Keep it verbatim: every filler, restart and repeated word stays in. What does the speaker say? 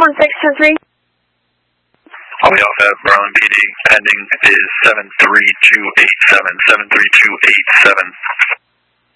one six two three. We also have Berlin P D. Pending is seven three two eight seven. seven three two eight seven.